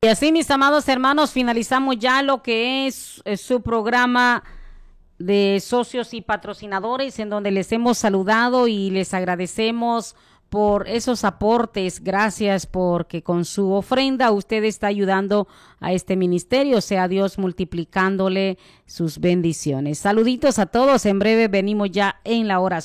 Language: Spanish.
Y así, mis amados hermanos, finalizamos ya lo que es su programa de socios y patrocinadores, en donde les hemos saludado y les agradecemos por esos aportes. Gracias porque con su ofrenda usted está ayudando a este ministerio. Sea Dios multiplicándole sus bendiciones. Saluditos a todos. En breve venimos ya en la oración.